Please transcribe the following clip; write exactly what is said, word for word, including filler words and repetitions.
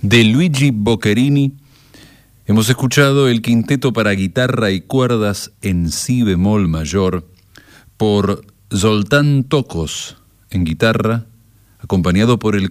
De Luigi Boccherini hemos escuchado el quinteto para guitarra y cuerdas en si bemol mayor por Zoltán Tokos en guitarra, acompañado por el